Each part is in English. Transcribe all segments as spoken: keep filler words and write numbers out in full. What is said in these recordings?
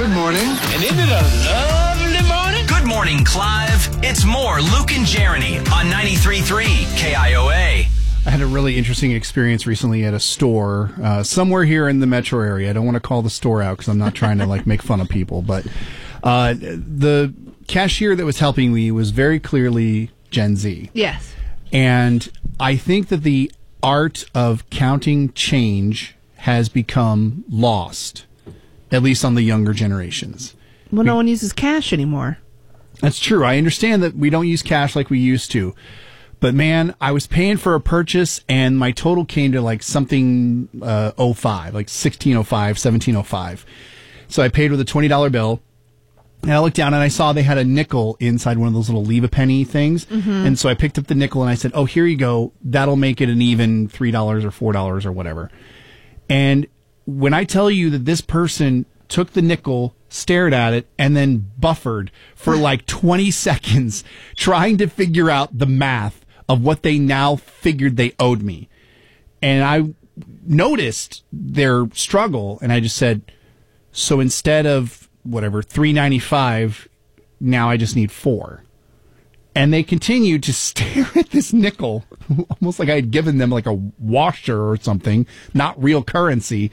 Good morning. And isn't it a lovely morning? Good morning, Clive. It's more Luke and Jeremy on ninety-three point three K I O A. I had a really interesting experience recently at a store uh, somewhere here in the metro area. I don't want to call the store out because I'm not trying to like make fun of people, but uh, the cashier that was helping me was very clearly Gen Z. Yes. And I think that the art of counting change has become lost, at least on the younger generations. Well, no one uses cash anymore. That's true. I understand that we don't use cash like we used to. But man, I was paying for a purchase and my total came to like something uh, oh five, like sixteen oh five, seventeen oh five. So I paid with a twenty dollar bill. And I looked down and I saw they had a nickel inside one of those little leave a penny things. Mm-hmm. And so I picked up the nickel and I said, oh, here you go. That'll make it an even three dollars or four dollars or whatever. And when I tell you that this person took the nickel, stared at it, and then buffered for like twenty seconds trying to figure out the math of what they now figured they owed me. And I noticed their struggle, and I just said, so instead of whatever, three ninety-five, now I just need four. And they continued to stare at this nickel, almost like I had given them like a washer or something, not real currency.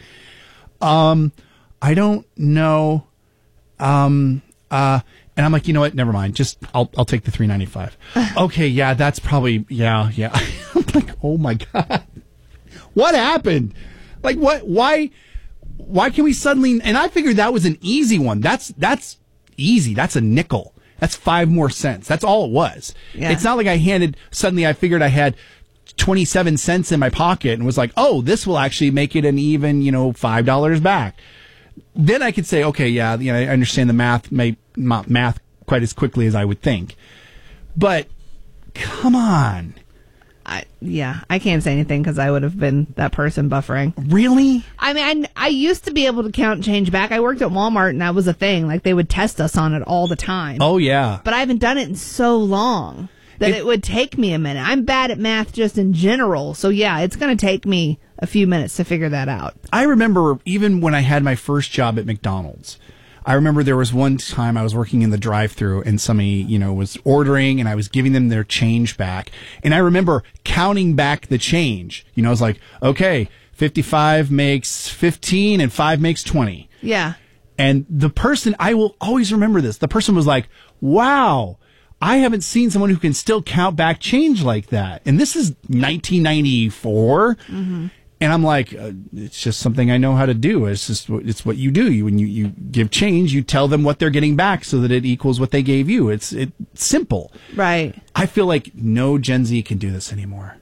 Um, I don't know. Um, uh, and I'm like, you know what? Never mind. Just I'll I'll take the three ninety-five. Okay, yeah, that's probably yeah, yeah. I'm like, oh my god, what happened? Like, what? Why? Why can we suddenly? And I figured that was an easy one. That's that's easy. That's a nickel. That's five more cents. That's all it was. Yeah. It's not like I handed. Suddenly, I figured I had twenty-seven cents in my pocket and was like, oh, this will actually make it an even, you know, five dollars back. Then I could say, okay, yeah, you know, I understand the math may not math quite as quickly as I would think. But come on. I, yeah, I can't say anything because I would have been that person buffering. Really? I mean, I, I used to be able to count change back. I worked at Walmart and that was a thing. Like they would test us on it all the time. Oh, yeah. But I haven't done it in so long that it, it would take me a minute. I'm bad at math just in general. So, yeah, it's going to take me a few minutes to figure that out. I remember even when I had my first job at McDonald's, I remember there was one time I was working in the drive-thru and somebody, you know, was ordering and I was giving them their change back. And I remember counting back the change. You know, I was like, okay, fifty-five makes fifteen and five makes twenty. Yeah. And the person, I will always remember this. The person was like, wow, I haven't seen someone who can still count back change like that. And this is nineteen ninety-four. Mm-hmm. And I'm like, uh, it's just something I know how to do. It's just, it's what you do. You, when you, you give change, you tell them what they're getting back so that it equals what they gave you. It's, it's simple. Right. I feel like no Gen Z can do this anymore.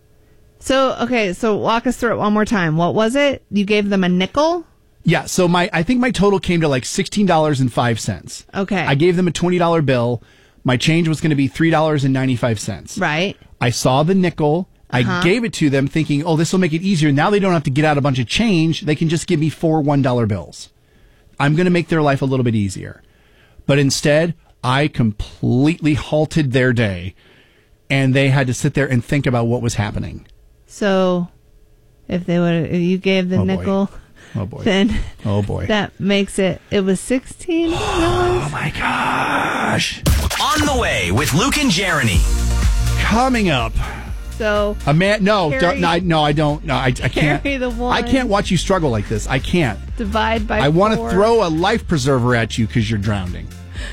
So, okay, so walk us through it one more time. What was it? You gave them a nickel? Yeah, so my I think my total came to like sixteen dollars and five cents. Okay. I gave them a twenty dollar bill. My change was going to be three dollars and ninety-five cents. Right. I saw the nickel. I uh-huh. gave it to them thinking, oh, this will make it easier. Now they don't have to get out a bunch of change. They can just give me four one dollar bills. I'm going to make their life a little bit easier. But instead, I completely halted their day, and they had to sit there and think about what was happening. So, if they would, if you gave the oh nickel, boy. Oh boy, then oh boy, that makes it. It was sixteen dollars. Oh my gosh! On the way with Luke and Jeremy. Coming up. So a man, no, carry, don't, no, I, no, I don't. No, I, I can't. The one, I can't watch you struggle like this. I can't. Divide by. I want four. to throw a life preserver at you because you're drowning.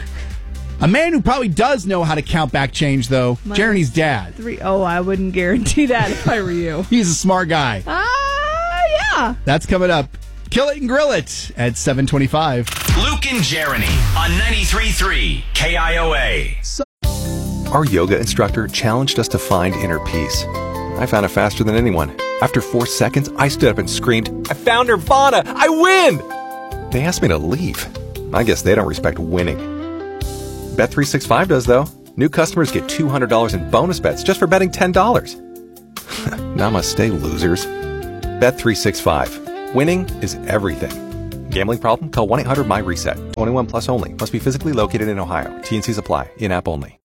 A man who probably does know how to count back change, though. My Jeremy's dad. Three. Oh, I wouldn't guarantee that if I were you. He's a smart guy. Ah, uh, yeah. That's coming up. Kill it and grill it at seven twenty-five. Luke and Jeremy on ninety-three point three K I O A. So- Our yoga instructor challenged us to find inner peace. I found it faster than anyone. After four seconds, I stood up and screamed, I found Nirvana! I win! They asked me to leave. I guess they don't respect winning. Bet three sixty-five does, though. New customers get two hundred dollars in bonus bets just for betting ten dollars. Namaste, losers. Bet three sixty-five. Winning is everything. Gambling problem? Call one eight hundred M Y RESET. twenty-one plus only. Must be physically located in Ohio. T and C's apply. In-app only.